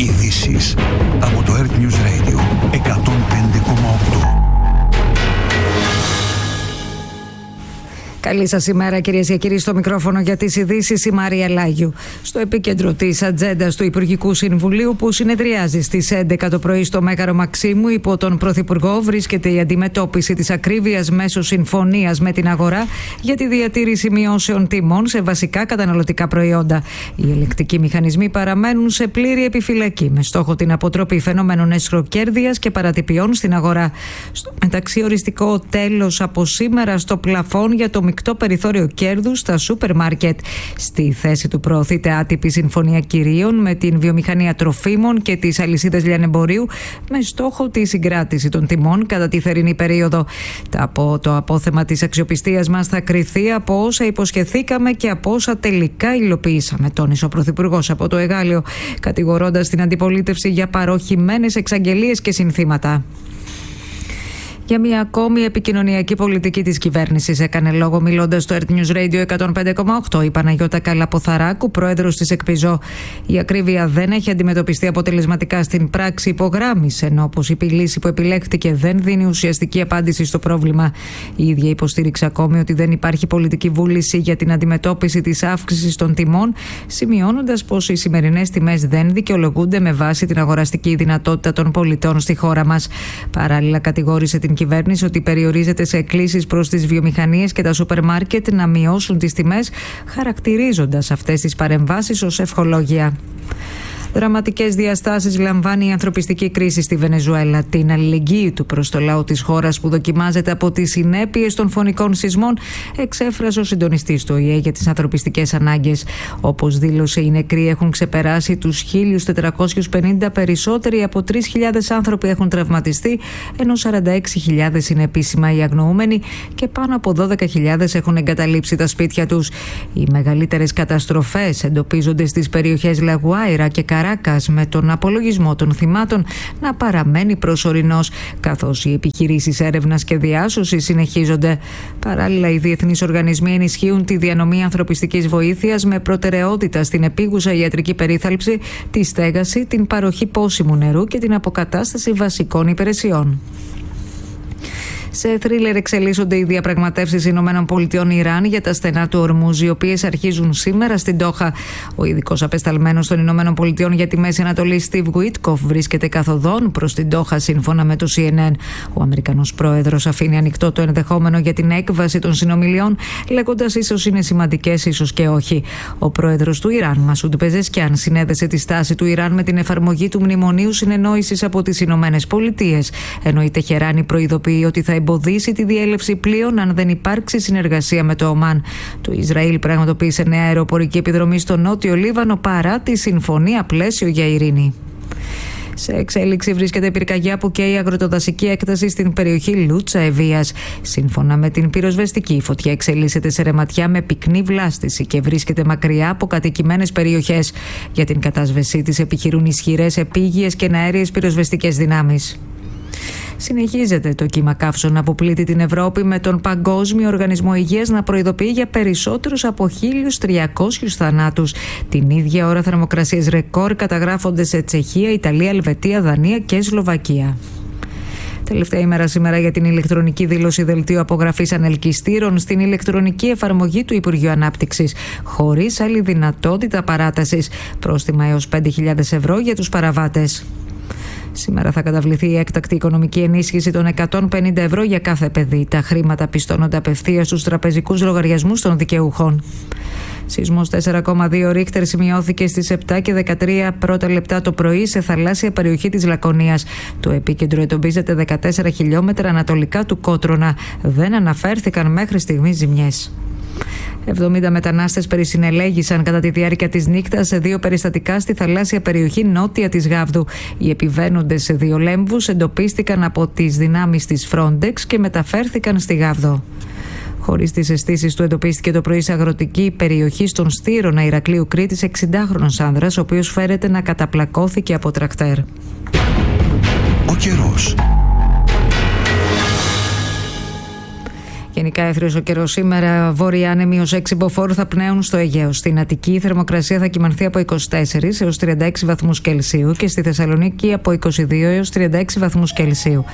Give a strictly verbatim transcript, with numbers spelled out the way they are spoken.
Ειδήσεις από το Earth News Radio εκατόν πέντε κόμμα οκτώ. Καλή σας ημέρα, κυρίες και κύριοι. Στο μικρόφωνο για τις ειδήσεις η Μαρία Λάγιου. Στο επίκεντρο της ατζέντας του Υπουργικού Συμβουλίου, που συνεδριάζει στις έντεκα το πρωί στο Μέγαρο Μαξίμου υπό τον Πρωθυπουργό, βρίσκεται η αντιμετώπιση της ακρίβειας μέσω συμφωνίας με την αγορά για τη διατήρηση μειώσεων τιμών σε βασικά καταναλωτικά προϊόντα. Οι ελεγκτικοί μηχανισμοί παραμένουν σε πλήρη επιφυλακή, με στόχο την αποτροπή φαινομένων εσχροκέρδειας και παρατυπιών στην αγορά. Στο μεταξύ, οριστικό τέλος από σήμερα στο πλαφόν για το μεικτό περιθώριο κέρδους στα σούπερ μάρκετ. Στη θέση του προωθείται άτυπη συμφωνία κυρίων με την βιομηχανία τροφίμων και τις αλυσίδες λιανεμπορίου, με στόχο τη συγκράτηση των τιμών κατά τη θερινή περίοδο. Το απόθεμα της αξιοπιστίας μας θα κριθεί από όσα υποσχεθήκαμε και από όσα τελικά υλοποιήσαμε, τόνισε ο Πρωθυπουργός από το Εγάλεο, κατηγορώντας την αντιπολίτευση για παροχημένες εξαγγελίες και συνθήματα. Για μια ακόμη επικοινωνιακή πολιτική της κυβέρνησης έκανε λόγο, μιλώντας στο Earth News Radio εκατόν πέντε κόμμα οκτώ, η Παναγιώτα Καλαποθαράκου, πρόεδρος της ΕΚΠΙΖΟ. Η ακρίβεια δεν έχει αντιμετωπιστεί αποτελεσματικά στην πράξη, υπογράμμισε, ενώ όπως η λύση που επιλέχθηκε δεν δίνει ουσιαστική απάντηση στο πρόβλημα. Η ίδια υποστήριξε ακόμη ότι δεν υπάρχει πολιτική βούληση για την αντιμετώπιση της αύξησης των τιμών, σημειώνοντας πως οι σημερινές τιμές δεν δικαιολογούνται με βάση την αγοραστική δυνατότητα των πολιτών στη χώρα μας. Παράλληλα, κατηγόρησε την κυβέρνηση ότι περιορίζεται σε εκκλήσεις προς τις βιομηχανίες και τα σούπερ μάρκετ να μειώσουν τις τιμές, χαρακτηρίζοντας αυτές τις παρεμβάσεις ως ευχολόγια. Δραματικές διαστάσεις λαμβάνει η ανθρωπιστική κρίση στη Βενεζουέλα. Την αλληλεγγύη του προς το λαό της χώρας, που δοκιμάζεται από τις συνέπειες των φωνικών σεισμών, εξέφρασε ο συντονιστής του Ο Η Ε για τις ανθρωπιστικές ανάγκες. Όπως δήλωσε, οι νεκροί έχουν ξεπεράσει τους χίλια τετρακόσιους πενήντα, περισσότεροι από τρεις χιλιάδες άνθρωποι έχουν τραυματιστεί, ενώ σαράντα έξι χιλιάδες είναι επίσημα οι αγνοούμενοι και πάνω από δώδεκα χιλιάδες έχουν εγκαταλείψει τα σπίτια τους. Οι μεγαλύτερες καταστροφές εντοπίζονται στις περιοχές Λαγουάιρα και Καράκας, με τον απολογισμό των θυμάτων να παραμένει προσωρινός, καθώς οι επιχειρήσεις έρευνας και διάσωσης συνεχίζονται. Παράλληλα, οι διεθνείς οργανισμοί ενισχύουν τη διανομή ανθρωπιστικής βοήθειας με προτεραιότητα στην επίγουσα ιατρική περίθαλψη, τη στέγαση, την παροχή πόσιμου νερού και την αποκατάσταση βασικών υπηρεσιών. Σε θρίλερ εξελίσσονται οι διαπραγματεύσεις ΗΠΑ-Ιράν για τα στενά του Ορμούζ, οι οποίες αρχίζουν σήμερα στην Ντόχα. Ο ειδικός απεσταλμένος των ΗΠΑ για τη Μέση Ανατολή, Στιβ Γουίτκοφ, βρίσκεται καθοδόν προς την Ντόχα, σύμφωνα με το Σι Εν Εν. Ο Αμερικανός πρόεδρος αφήνει ανοιχτό το ενδεχόμενο για την έκβαση των συνομιλιών, λέγοντας ίσως είναι σημαντικές, ίσως και όχι. Ο πρόεδρος του Ιράν, Μασούντ Πεζεσκιάν, συνέδεσε τη στάση του Ιράν με την εφαρμογή του Μνημονίου Συνεννόησης από τις ΗΠΑ, ενώ η Τεχεράνη προειδοποιεί ότι θα εμποδίσει τη διέλευση πλοίων αν δεν υπάρξει συνεργασία με το Ομάν. Το Ισραήλ πραγματοποίησε νέα αεροπορική επιδρομή στο Νότιο Λίβανο παρά τη συμφωνία πλαίσιο για ειρήνη. Σε εξέλιξη βρίσκεται πυρκαγιά που καίει αγροτοδασική έκταση στην περιοχή Λούτσα Ευβίας. Σύμφωνα με την πυροσβεστική, η φωτιά εξελίσσεται σε ρεματιά με πυκνή βλάστηση και βρίσκεται μακριά από κατοικημένες περιοχές. Για την κατάσβεσή της επιχειρούν ισχυρές επίγειες και αέριες πυροσβεστικές δυνάμεις. Συνεχίζεται το κύμα καύσωνα που πλήττει την Ευρώπη, με τον Παγκόσμιο Οργανισμό Υγείας να προειδοποιεί για περισσότερους από χίλιους τριακόσιους θανάτους. Την ίδια ώρα θερμοκρασίες ρεκόρ καταγράφονται σε Τσεχία, Ιταλία, Ελβετία, Δανία και Σλοβακία. Τελευταία ημέρα σήμερα για την ηλεκτρονική δήλωση δελτίου απογραφής ανελκυστήρων στην ηλεκτρονική εφαρμογή του Υπουργείου Ανάπτυξης, χωρίς άλλη δυνατότητα παράτασης. Πρόστιμα έως πέντε χιλιάδες ευρώ για τους παραβάτες. Σήμερα θα καταβληθεί η έκτακτη οικονομική ενίσχυση των εκατόν πενήντα ευρώ για κάθε παιδί. Τα χρήματα πιστώνονται απευθείας στους τραπεζικούς λογαριασμούς των δικαιούχων. Σεισμός τέσσερα κόμμα δύο Ρίχτερ σημειώθηκε στις επτά και δεκατρία πρώτα λεπτά το πρωί σε θαλάσσια περιοχή της Λακωνίας. Το επίκεντρο εντοπίζεται δεκατέσσερα χιλιόμετρα ανατολικά του Κότρονα. Δεν αναφέρθηκαν μέχρι στιγμής ζημιές. εβδομήντα μετανάστες περισυνελέγησαν κατά τη διάρκεια της νύχτας σε δύο περιστατικά στη θαλάσσια περιοχή νότια της Γάβδου. Οι επιβαίνοντες σε δύο λέμβους εντοπίστηκαν από τις δυνάμεις της Frontex και μεταφέρθηκαν στη Γάβδο. Χωρίς τις αισθήσεις του, εντοπίστηκε το πρωί σε αγροτική περιοχή στον Στήρωνα Ηρακλείου Κρήτης εξηντάχρονος άνδρας, ο οποίος φέρεται να καταπλακώθηκε από τρακτέρ. Ο καιρός. Γενικά έθριος ο καιρός σήμερα. Βόρεια άνεμοι ως έξι μποφόρ θα πνέουν στο Αιγαίο. Στην Αττική η θερμοκρασία θα κυμανθεί από είκοσι τέσσερα έως τριάντα έξι βαθμούς Κελσίου και στη Θεσσαλονίκη από είκοσι δύο έως τριάντα έξι βαθμούς Κελσίου.